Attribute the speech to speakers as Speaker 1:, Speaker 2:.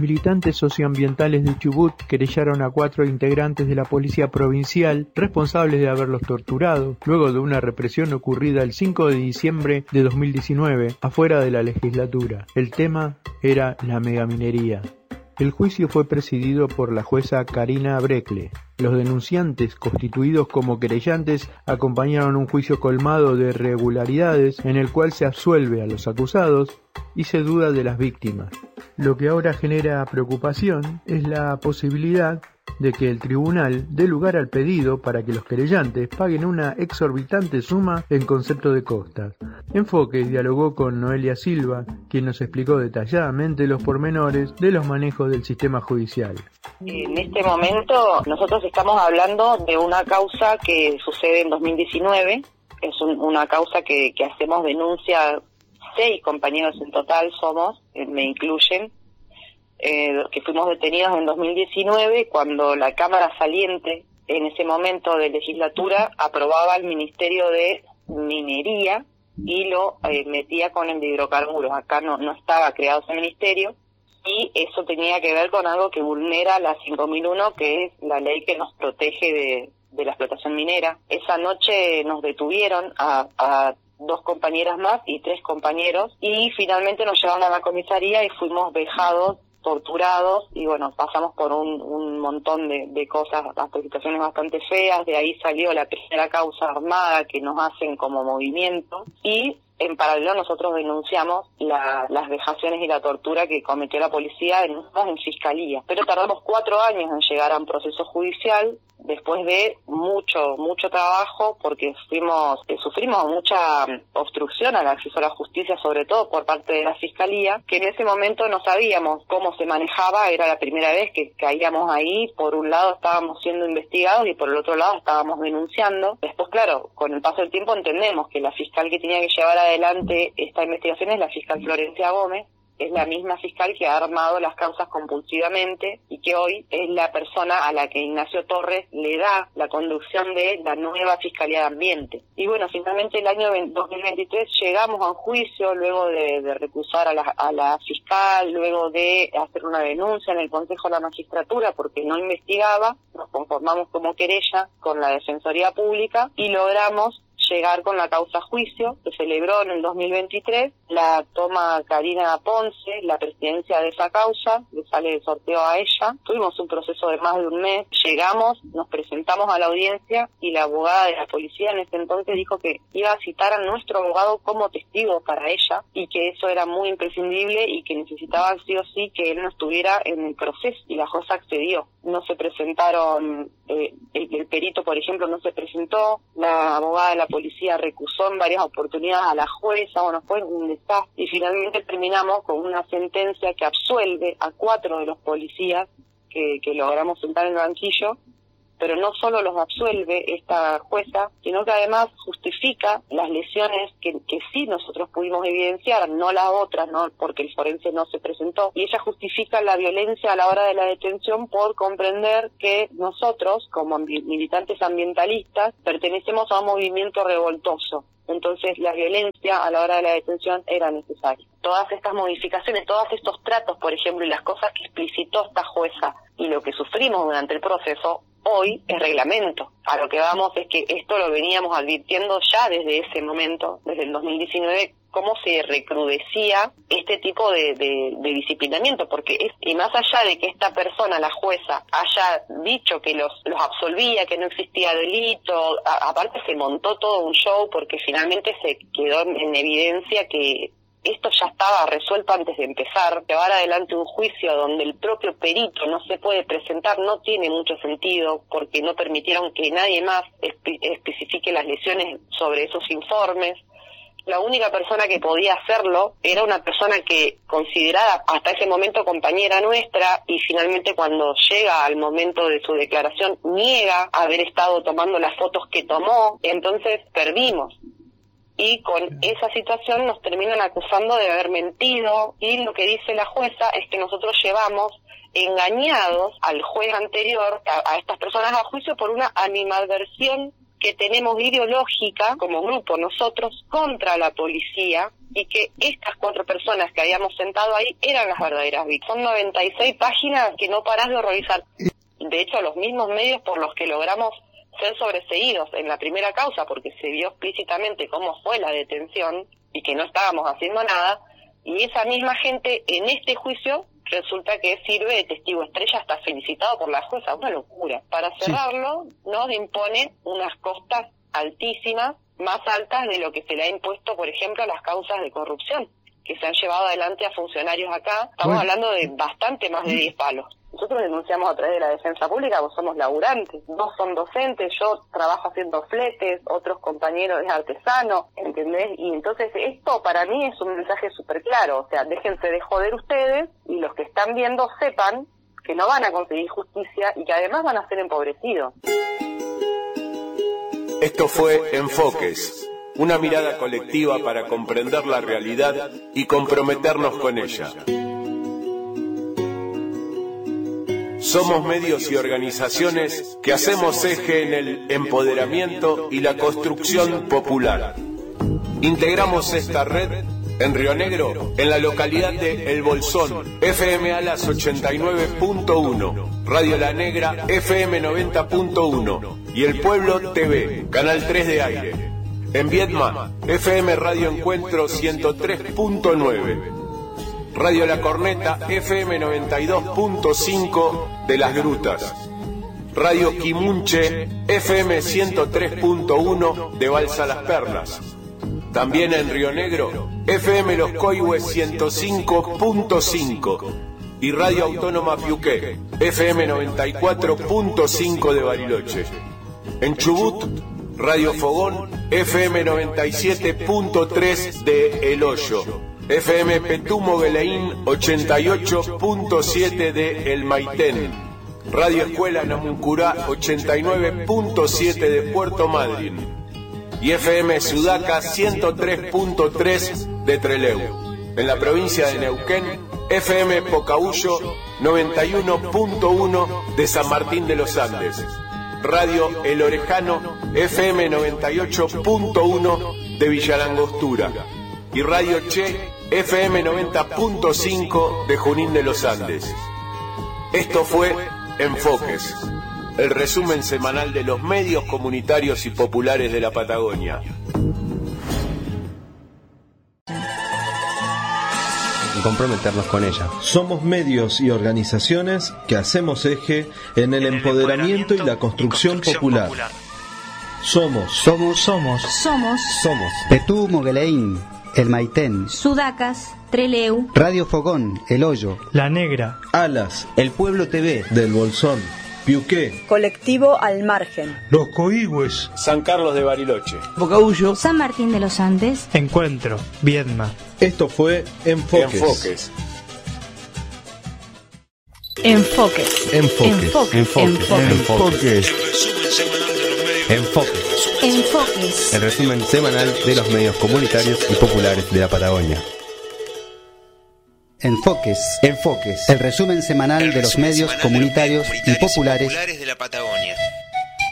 Speaker 1: Militantes socioambientales de Chubut querellaron a 4 integrantes de la policía provincial responsables de haberlos torturado, luego de una represión ocurrida el 5 de diciembre de 2019, afuera de la legislatura. El tema era la megaminería. El juicio fue presidido por la jueza Karina Breckle. Los denunciantes, constituidos como querellantes, acompañaron un juicio colmado de irregularidades en el cual se absuelve a los acusados y se duda de las víctimas. Lo que ahora genera preocupación es la posibilidad de que el tribunal dé lugar al pedido para que los querellantes paguen una exorbitante suma en concepto de costas. Enfoque dialogó con Noelia Silva, quien nos explicó detalladamente los pormenores de los manejos del sistema judicial.
Speaker 2: En este momento nosotros estamos hablando de una causa que sucede en 2019, es una causa que hacemos denuncia, 6 compañeros en total somos, me incluyen, que fuimos detenidos en 2019 cuando la Cámara Saliente, en ese momento de legislatura, aprobaba el Ministerio de Minería y lo metía con el de hidrocarburos. Acá no estaba creado ese ministerio y eso tenía que ver con algo que vulnera la 5001, que es la ley que nos protege de la explotación minera. Esa noche nos detuvieron a 2 compañeras más y 3 compañeros y finalmente nos llevaron a la comisaría y fuimos vejados, torturados y bueno, pasamos por un montón de cosas, hasta situaciones bastante feas. De ahí salió la primera causa armada que nos hacen como movimiento y en paralelo nosotros denunciamos las vejaciones y la tortura que cometió la policía en fiscalía, pero tardamos 4 años en llegar a un proceso judicial después de mucho trabajo, porque sufrimos mucha obstrucción al acceso a la justicia, sobre todo por parte de la fiscalía, que en ese momento no sabíamos cómo se manejaba. Era la primera vez que caíamos ahí. Por un lado estábamos siendo investigados y por el otro lado estábamos denunciando. Después, claro, con el paso del tiempo entendemos que la fiscal que tenía que llevar adelante esta investigación es la fiscal Florencia Gómez. Es la misma fiscal que ha armado las causas compulsivamente y que hoy es la persona a la que Ignacio Torres le da la conducción de la nueva Fiscalía de Ambiente. Y bueno, finalmente el año 2023 llegamos a un juicio luego de recusar a la fiscal, luego de hacer una denuncia en el Consejo de la Magistratura porque no investigaba. Nos conformamos como querella con la Defensoría Pública y logramos llegar con la causa a juicio. Se celebró en el 2023, la toma Karina Ponce, la presidencia de esa causa, le sale el sorteo a ella. Tuvimos un proceso de más de un mes, llegamos, nos presentamos a la audiencia y la abogada de la policía en ese entonces dijo que iba a citar a nuestro abogado como testigo para ella y que eso era muy imprescindible y que necesitaban sí o sí que él no estuviera en el proceso, y la jueza accedió. No se presentaron, el perito, por ejemplo, no se presentó, la abogada de la policía recusó en varias oportunidades a la jueza, bueno, fue un desastre, y finalmente terminamos con una sentencia que absuelve a 4 de los policías que logramos sentar en el banquillo, pero no solo los absuelve esta jueza, sino que además justifica las lesiones que sí nosotros pudimos evidenciar, no las otras, no, porque el forense no se presentó, y ella justifica la violencia a la hora de la detención por comprender que nosotros, como militantes ambientalistas, pertenecemos a un movimiento revoltoso. Entonces la violencia a la hora de la detención era necesaria. Todas estas modificaciones, todos estos tratos, por ejemplo, y las cosas que explicitó esta jueza y lo que sufrimos durante el proceso, hoy es reglamento. A lo que vamos es que esto lo veníamos advirtiendo ya desde ese momento, desde el 2019, cómo se recrudecía este tipo de disciplinamiento, porque y más allá de que esta persona, la jueza, haya dicho que los absolvía, que no existía delito, aparte se montó todo un show porque finalmente se quedó en evidencia que esto ya estaba resuelto antes de empezar. Llevar adelante un juicio donde el propio perito no se puede presentar no tiene mucho sentido, porque no permitieron que nadie más especifique las lesiones sobre esos informes. La única persona que podía hacerlo era una persona que, considerada hasta ese momento compañera nuestra, y finalmente cuando llega al momento de su declaración niega haber estado tomando las fotos que tomó. Entonces perdimos. Y con esa situación nos terminan acusando de haber mentido, y lo que dice la jueza es que nosotros llevamos engañados al juez anterior, a estas personas a juicio por una animadversión que tenemos ideológica como grupo nosotros contra la policía y que estas 4 personas que habíamos sentado ahí eran las verdaderas víctimas. Son 96 páginas que no parás de horrorizar. De hecho, los mismos medios por los que logramos ser sobreseídos en la primera causa, porque se vio explícitamente cómo fue la detención y que no estábamos haciendo nada, y esa misma gente en este juicio resulta que sirve de testigo estrella, hasta felicitado por la jueza, una locura. Para cerrarlo, nos impone unas costas altísimas, más altas de lo que se le ha impuesto, por ejemplo, a las causas de corrupción que se han llevado adelante a funcionarios acá. Estamos hablando de bastante más de 10 palos. Nosotros denunciamos a través de la defensa pública, vos somos laburantes, 2 son docentes, yo trabajo haciendo fletes, otros compañeros es artesano, ¿entendés? Y entonces esto para mí es un mensaje súper claro, o sea, déjense de joder ustedes y los que están viendo sepan que no van a conseguir justicia y que además van a ser empobrecidos.
Speaker 3: Esto fue Enfoques, una mirada colectiva para comprender la realidad y comprometernos con ella. Somos medios y organizaciones que hacemos eje en el empoderamiento y la construcción popular. Integramos esta red en Río Negro, en la localidad de El Bolsón, FM Alas 89.1, Radio La Negra, FM 90.1 y El Pueblo TV, Canal 3 de aire. En Viedma, FM Radio Encuentro 103.9. Radio La Corneta, FM 92.5 de Las Grutas. Radio Quimunche, FM 103.1 de Balsa Las Perlas. También en Río Negro, FM Los Coihues 105.5. Y Radio Autónoma Piuqué, FM 94.5 de Bariloche. En Chubut, Radio Fogón, FM 97.3 de El Hoyo. FM Petumo Gueleín 88.7 de El Maitén. Radio Escuela Namuncurá 89.7 de Puerto Madryn. Y FM Sudaca 103.3 de Trelew. En la provincia de Neuquén, FM Pocahuyo 91.1 de San Martín de los Andes. Radio El Orejano FM 98.1 de Villalangostura. Y Radio Che FM 90.5 de Junín de los Andes. Esto fue Enfoques, el resumen semanal de los medios comunitarios y populares de la Patagonia.
Speaker 4: Y comprometernos con ella.
Speaker 5: Somos medios y organizaciones que hacemos eje en el empoderamiento y la construcción popular. Somos
Speaker 6: Petú Mogueleín, El Maitén,
Speaker 7: Sudacas, Trelew,
Speaker 6: Radio Fogón, El Hoyo,
Speaker 1: La Negra,
Speaker 5: Alas,
Speaker 4: El Pueblo TV,
Speaker 5: Del Bolsón, Piuqué,
Speaker 8: Colectivo Al Margen,
Speaker 1: Los Coihues,
Speaker 3: San Carlos de Bariloche,
Speaker 4: Pocahuyo,
Speaker 7: San Martín de los Andes,
Speaker 1: Encuentro, Viedma.
Speaker 5: Esto fue Enfoques.
Speaker 3: Enfoques.
Speaker 8: Enfoques.
Speaker 4: Enfoques.
Speaker 7: Enfoques,
Speaker 4: el resumen semanal de los medios comunitarios y populares de la Patagonia.
Speaker 6: Enfoques, el resumen semanal de los medios comunitarios y populares
Speaker 4: de la Patagonia.